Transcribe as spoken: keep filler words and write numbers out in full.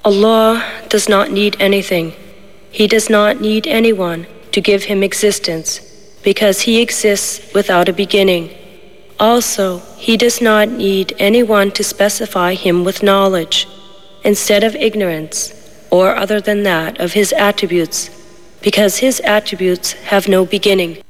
Allah does not need anything. He does not need anyone to give him existence, because he exists without a beginning. Also, he does not need anyone to specify him with knowledge, instead of ignorance, or other than that of his attributes, because his attributes have no beginning.